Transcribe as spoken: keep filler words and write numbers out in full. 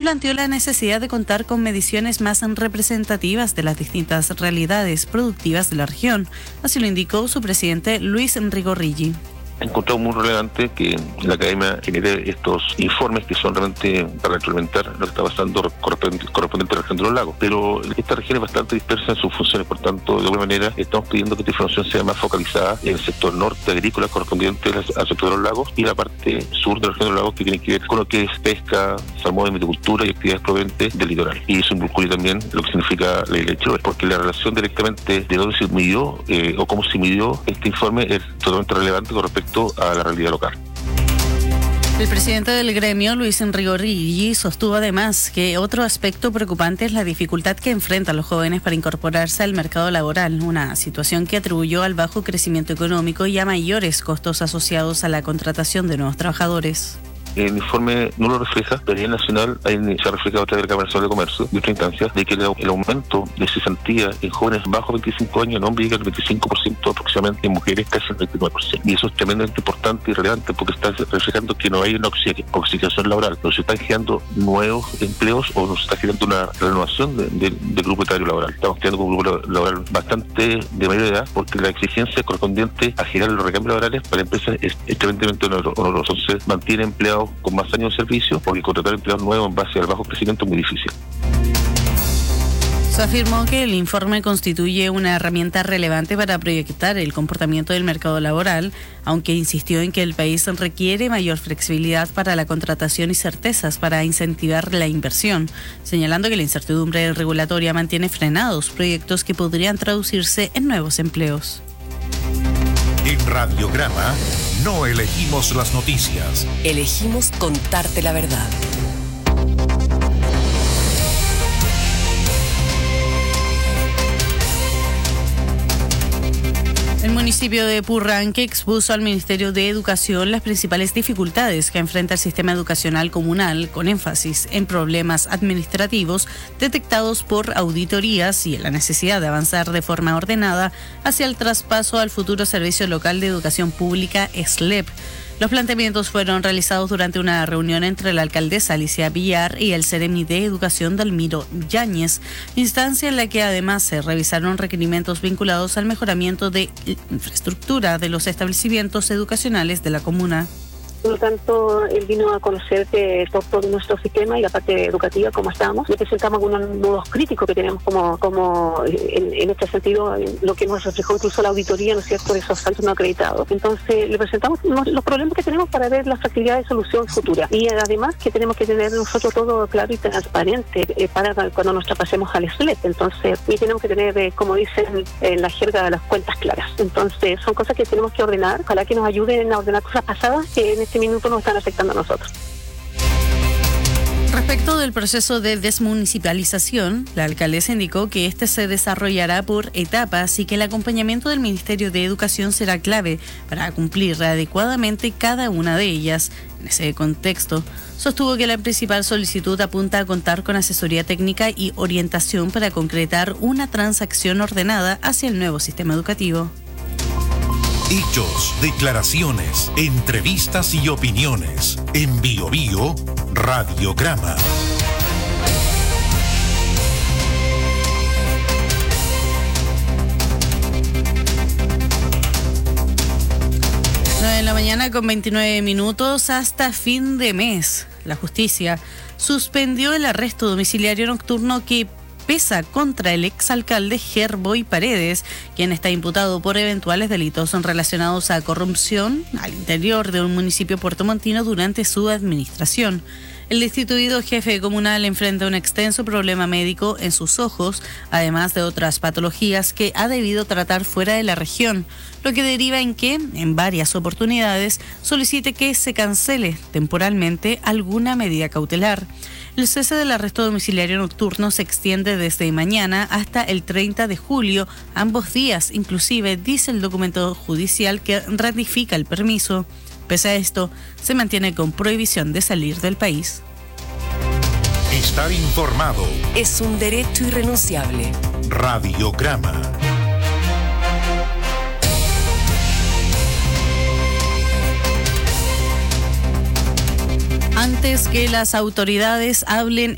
planteó la necesidad de contar con mediciones más representativas de las distintas realidades productivas de la región. Así lo indicó su presidente Luis Rigorrigi. Encontramos muy relevante que la academia genere estos informes que son realmente para implementar lo que está pasando correspondiente, correspondiente a la región de los lagos. Pero esta región es bastante dispersa en sus funciones, por tanto, de alguna manera estamos pidiendo que esta información sea más focalizada en el sector norte agrícola correspondiente al sector de los lagos y la parte sur de la región de los lagos que tiene que ver con lo que es pesca, salmón, viticultura y actividades provenientes del litoral. Y eso incluye también lo que significa la isla de Chiloé, porque la relación directamente de dónde se midió eh, o cómo se midió este informe es totalmente relevante con respecto a la realidad local. El presidente del gremio, Luis Rigorrigi, sostuvo además que otro aspecto preocupante es la dificultad que enfrentan los jóvenes para incorporarse al mercado laboral, una situación que atribuyó al bajo crecimiento económico y a mayores costos asociados a la contratación de nuevos trabajadores. El informe no lo refleja, pero a nivel nacional hay, se ha reflejado a través de la Cámara Nacional de Comercio y otras instancias de que el, el aumento de cesantía en jóvenes bajo veinticinco años en hombres llega al veinticinco por ciento aproximadamente, en mujeres casi al veintinueve por ciento. Y eso es tremendamente importante y relevante porque está reflejando que no hay una oxidación laboral, no se están generando nuevos empleos o no se está generando una renovación de, de, del grupo etario laboral. Estamos creando un grupo laboral bastante de mayor edad porque la exigencia correspondiente a generar los recambios laborales para empresas es, es tremendamente oneroso. Entonces mantiene empleados con más años de servicio, porque contratar empleados nuevos en base al bajo crecimiento es muy difícil. Se afirmó que el informe constituye una herramienta relevante para proyectar el comportamiento del mercado laboral, aunque insistió en que el país requiere mayor flexibilidad para la contratación y certezas para incentivar la inversión, señalando que la incertidumbre regulatoria mantiene frenados proyectos que podrían traducirse en nuevos empleos. En Radiograma no elegimos las noticias. Elegimos contarte la verdad. El municipio de Purranque expuso al Ministerio de Educación las principales dificultades que enfrenta el sistema educacional comunal, con énfasis en problemas administrativos detectados por auditorías y en la necesidad de avanzar de forma ordenada hacia el traspaso al futuro Servicio Local de Educación Pública, S L E P. Los planteamientos fueron realizados durante una reunión entre la alcaldesa Alicia Villar y el Seremi de Educación Dalmiro Yáñez, instancia en la que además se revisaron requerimientos vinculados al mejoramiento de infraestructura de los establecimientos educacionales de la comuna. Por lo tanto, él vino a conocer de todo, todo nuestro sistema y la parte educativa, cómo estamos. Le presentamos algunos nudos críticos que tenemos como, como en, en este sentido, lo que nos reflejó incluso la auditoría, ¿no es cierto?, de esos saltos no acreditados. Entonces, le presentamos los problemas que tenemos para ver la facilidad de solución futura. Y además que tenemos que tener nosotros todo claro y transparente eh, para cuando nos traspasemos al S L E P. Entonces, y tenemos que tener, eh, como dicen en la jerga, las cuentas claras. Entonces, son cosas que tenemos que ordenar. Ojalá que nos ayuden a ordenar cosas pasadas que en este minuto nos están afectando a nosotros. Respecto del proceso de desmunicipalización, la alcaldesa indicó que este se desarrollará por etapas y que el acompañamiento del Ministerio de Educación será clave para cumplir adecuadamente cada una de ellas. En ese contexto, sostuvo que la principal solicitud apunta a contar con asesoría técnica y orientación para concretar una transacción ordenada hacia el nuevo sistema educativo. Hechos, declaraciones, entrevistas y opiniones. En Bio Bio, Radiograma. nueve de la mañana con veintinueve minutos hasta fin de mes. La justicia suspendió el arresto domiciliario nocturno que pesa contra el exalcalde Gerboy Paredes, quien está imputado por eventuales delitos relacionados a corrupción al interior de un municipio puertomontino durante su administración. El destituido jefe comunal enfrenta un extenso problema médico en sus ojos, además de otras patologías que ha debido tratar fuera de la región, lo que deriva en que, en varias oportunidades, solicite que se cancele temporalmente alguna medida cautelar. El cese del arresto domiciliario nocturno se extiende desde mañana hasta el treinta de julio, ambos días, inclusive, dice el documento judicial que ratifica el permiso. Pese a esto, se mantiene con prohibición de salir del país. Estar informado es un derecho irrenunciable. Radiograma. Antes que las autoridades hablen